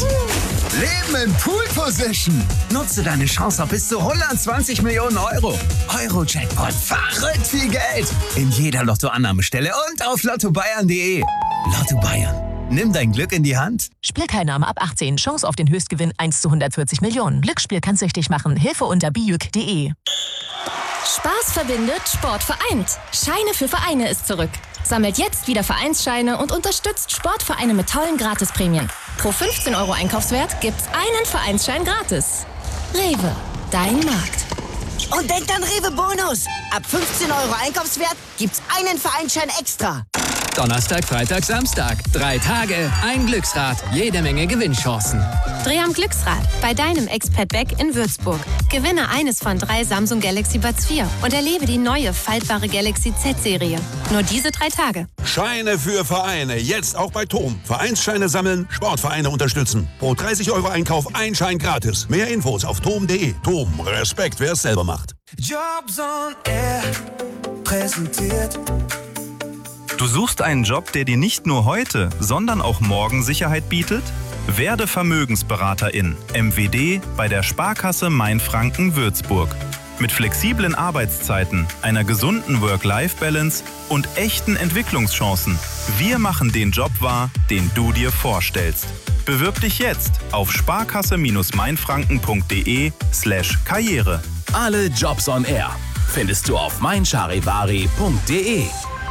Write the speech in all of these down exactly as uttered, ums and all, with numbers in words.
Leben in Pool Position. Nutze deine Chance auf bis zu hundertzwanzig Millionen Euro. Euro-Jackpot. Verrückt viel Geld. In jeder Lottoannahmestelle und auf lotto bayern punkt de. Lotto Bayern. Nimm dein Glück in die Hand. Spielteilnahme ab achtzehn. Chance auf den Höchstgewinn eins zu hundertvierzig Millionen. Glücksspiel kann süchtig machen. Hilfe unter bijuk punkt de. Spaß verbindet, Sport vereint. Scheine für Vereine ist zurück. Sammelt jetzt wieder Vereinsscheine und unterstützt Sportvereine mit tollen Gratisprämien. Pro fünfzehn Euro Einkaufswert gibt's einen Vereinsschein gratis. Rewe, dein Markt. Und denkt an Rewe Bonus. Ab fünfzehn Euro Einkaufswert gibt's einen Vereinsschein extra. Donnerstag, Freitag, Samstag. Drei Tage, ein Glücksrad, jede Menge Gewinnchancen. Dreh am Glücksrad bei deinem Expert Beck in Würzburg. Gewinne eines von drei Samsung Galaxy Buds vier und erlebe die neue faltbare Galaxy Z-Serie. Nur diese drei Tage. Scheine für Vereine, jetzt auch bei Tom. Vereinsscheine sammeln, Sportvereine unterstützen. Pro dreißig Euro Einkauf ein Schein gratis. Mehr Infos auf tom punkt de. Tom, Respekt, wer es selber macht. Jobs on Air präsentiert. Du suchst einen Job, der dir nicht nur heute, sondern auch morgen Sicherheit bietet? Werde Vermögensberaterin, M W D, bei der Sparkasse Mainfranken Würzburg. Mit flexiblen Arbeitszeiten, einer gesunden Work-Life-Balance und echten Entwicklungschancen. Wir machen den Job wahr, den du dir vorstellst. Bewirb dich jetzt auf sparkasse-mainfranken punkt de slash karriere. Alle Jobs on Air findest du auf meincharivari punkt de.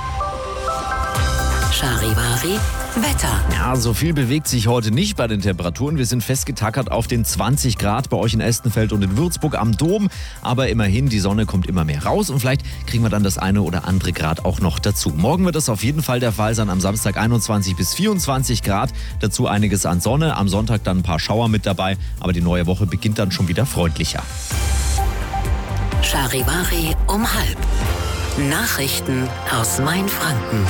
Charivari Wetter. Ja, so viel bewegt sich heute nicht bei den Temperaturen. Wir sind festgetackert auf den zwanzig Grad bei euch in Estenfeld und in Würzburg am Dom. Aber immerhin, die Sonne kommt immer mehr raus und vielleicht kriegen wir dann das eine oder andere Grad auch noch dazu. Morgen wird das auf jeden Fall der Fall sein. Am Samstag einundzwanzig bis vierundzwanzig Grad. Dazu einiges an Sonne. Am Sonntag dann ein paar Schauer mit dabei. Aber die neue Woche beginnt dann schon wieder freundlicher. Charivari um halb. Nachrichten aus Mainfranken.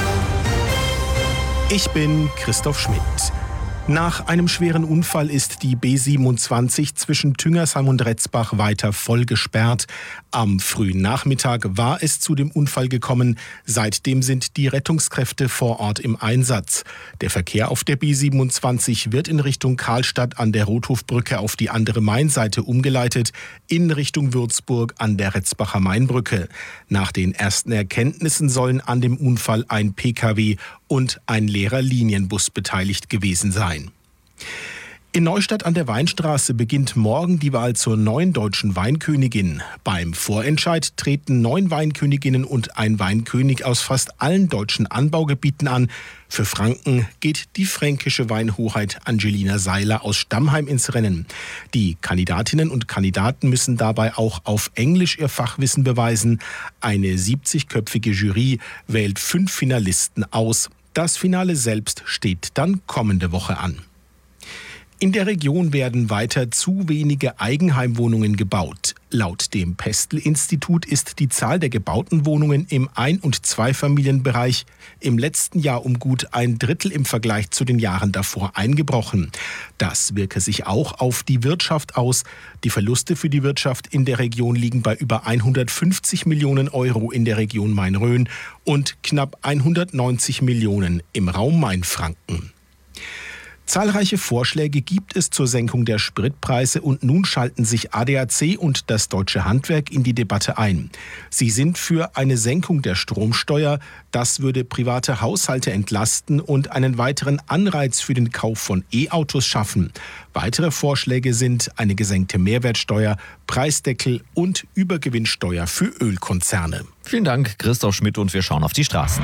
Ich bin Christoph Schmidt. Nach einem schweren Unfall ist die B siebenundzwanzig zwischen Tüngersheim und Retzbach weiter voll gesperrt. Am frühen Nachmittag war es zu dem Unfall gekommen. Seitdem sind die Rettungskräfte vor Ort im Einsatz. Der Verkehr auf der B siebenundzwanzig wird in Richtung Karlstadt an der Rothofbrücke auf die andere Mainseite umgeleitet, in Richtung Würzburg an der Retzbacher Mainbrücke. Nach den ersten Erkenntnissen sollen an dem Unfall ein P K W und ein leerer Linienbus beteiligt gewesen sein. In Neustadt an der Weinstraße beginnt morgen die Wahl zur neuen deutschen Weinkönigin. Beim Vorentscheid treten neun Weinköniginnen und ein Weinkönig aus fast allen deutschen Anbaugebieten an. Für Franken geht die fränkische Weinhoheit Angelina Seiler aus Stammheim ins Rennen. Die Kandidatinnen und Kandidaten müssen dabei auch auf Englisch ihr Fachwissen beweisen. Eine siebzigköpfige Jury wählt fünf Finalisten aus. Das Finale selbst steht dann kommende Woche an. In der Region werden weiter zu wenige Eigenheimwohnungen gebaut. Laut dem Pestel-Institut ist die Zahl der gebauten Wohnungen im Ein- und Zweifamilienbereich im letzten Jahr um gut ein Drittel im Vergleich zu den Jahren davor eingebrochen. Das wirke sich auch auf die Wirtschaft aus. Die Verluste für die Wirtschaft in der Region liegen bei über hundertfünfzig Millionen Euro in der Region Main-Rhön und knapp hundertneunzig Millionen im Raum Mainfranken. Zahlreiche Vorschläge gibt es zur Senkung der Spritpreise und nun schalten sich A D A C und das Deutsche Handwerk in die Debatte ein. Sie sind für eine Senkung der Stromsteuer. Das würde private Haushalte entlasten und einen weiteren Anreiz für den Kauf von E-Autos schaffen. Weitere Vorschläge sind eine gesenkte Mehrwertsteuer, Preisdeckel und Übergewinnsteuer für Ölkonzerne. Vielen Dank, Christoph Schmidt, und wir schauen auf die Straßen.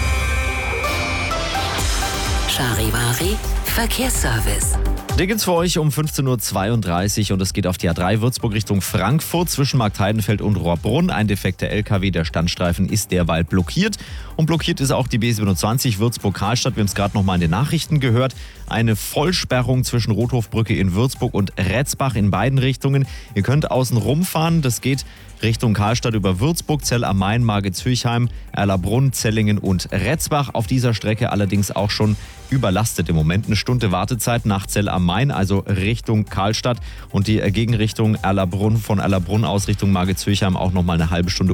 Charivari Verkehrsservice. Der geht's für euch um fünfzehn Uhr zweiunddreißig und es geht auf die A drei Würzburg Richtung Frankfurt zwischen Marktheidenfeld und Rohrbrunn. Ein defekter L K W, der Standstreifen ist derweil blockiert. Und blockiert ist auch die B siebenundzwanzig Würzburg-Karlstadt. Wir haben es gerade noch mal in den Nachrichten gehört. Eine Vollsperrung zwischen Rothofbrücke in Würzburg und Retzbach in beiden Richtungen. Ihr könnt außen rumfahren. Das geht Richtung Karlstadt über Würzburg, Zell am Main, Margit-Zürchheim, Erlabrunn, Zellingen und Retzbach. Auf dieser Strecke allerdings auch schon überlastet im Moment. Eine Stunde Wartezeit nach Zell am Main, also Richtung Karlstadt. Und die Gegenrichtung Erlabrunn, von Erlabrunn aus Richtung Margit-Zürchheim auch nochmal eine halbe Stunde